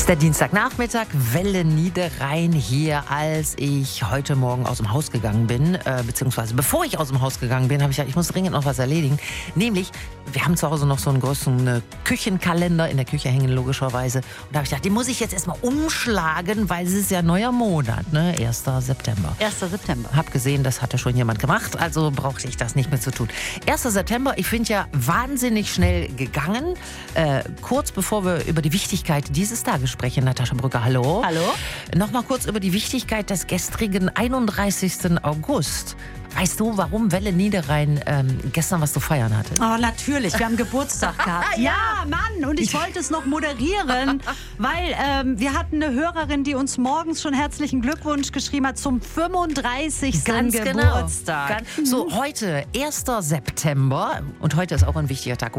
Ist der Dienstagnachmittag, Welle Niederrhein hier, als ich heute Morgen aus dem Haus gegangen bin, beziehungsweise bevor ich aus dem Haus gegangen bin, habe ich gesagt, ich muss dringend noch was erledigen. Nämlich, wir haben zu Hause noch so einen großen Küchenkalender in der Küche hängen, logischerweise. Und da habe ich gedacht, den muss ich jetzt erstmal umschlagen, weil es ist ja neuer Monat, ne? 1. September. 1. September. Hab gesehen, das hatte schon jemand gemacht, also brauchte ich das nicht mehr zu tun. 1. September, ich finde ja wahnsinnig schnell gegangen. Kurz bevor wir über die Wichtigkeit dieses Tages sprechen, Natascha Brücker, hallo. Hallo. Nochmal kurz über die Wichtigkeit des gestrigen 31. August. Weißt du, warum Welle Niederrhein gestern was zu feiern hatte? Oh, natürlich. Wir haben Geburtstag gehabt. Ja, Mann. Und ich wollte es noch moderieren, weil wir hatten eine Hörerin, die uns morgens schon herzlichen Glückwunsch geschrieben hat zum 35. Geburtstag. So, heute, 1. September. Und heute ist auch ein wichtiger Tag,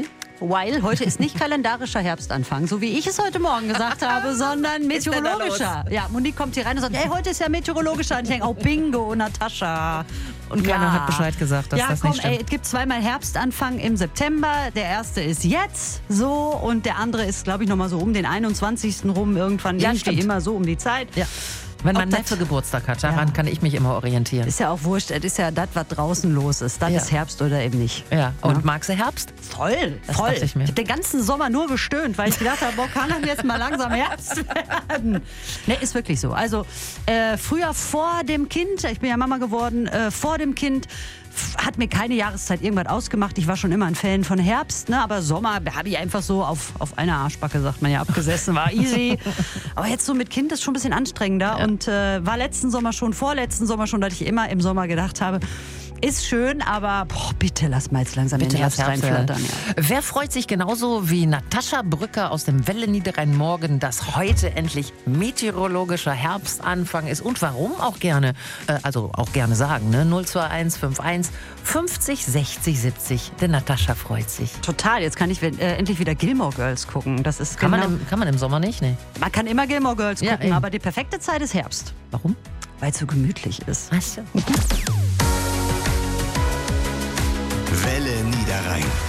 Weil heute ist nicht kalendarischer Herbstanfang, so wie ich es heute Morgen gesagt habe, sondern meteorologischer. Ja, Monique kommt hier rein und sagt, hey, heute ist ja meteorologischer. Und ich denke, oh, bingo, Natascha. Und keiner hat Bescheid gesagt, dass das nicht stimmt. Es gibt zweimal Herbstanfang im September. Der erste ist jetzt so und der andere ist, glaube ich, nochmal so um den 21. rum. Irgendwann irgendwie immer so um die Zeit. Ja. Wenn mein Neffe Geburtstag hat, daran kann ich mich immer orientieren. Ist ja auch wurscht, es ist ja das, was draußen los ist. Das ist Herbst oder eben nicht. Ja. Und magst du Herbst? Voll. Das dachte ich mir. Ich habe den ganzen Sommer nur gestöhnt, weil ich gedacht habe, boah, kann dann jetzt mal langsam Herbst werden. Ne, ist wirklich so. Also früher vor dem Kind, ich bin ja Mama geworden, vor dem Kind hat mir keine Jahreszeit irgendwas ausgemacht. Ich war schon immer ein Fan von Herbst, ne? Aber Sommer habe ich einfach so auf einer Arschbacke, sagt man ja, abgesessen, war easy. Aber jetzt so mit Kind ist schon ein bisschen anstrengender und war vorletzten Sommer schon, dass ich immer im Sommer gedacht habe, ist schön, aber bitte lass mal jetzt langsam den Herbst reinflattern. Ja. Wer freut sich genauso wie Natascha Brücker aus dem Welle Niederrhein morgen, dass heute endlich meteorologischer Herbstanfang ist und warum auch gerne, also auch gerne sagen, ne? 02151 50 60 70. Denn Natascha freut sich. Total, jetzt kann ich endlich wieder Gilmore Girls gucken. Das ist kann man im Sommer nicht? Nee. Man kann immer Gilmore Girls gucken, aber die perfekte Zeit ist Herbst. Warum? Weil es so gemütlich ist. Weißt du? Welle Niederrhein.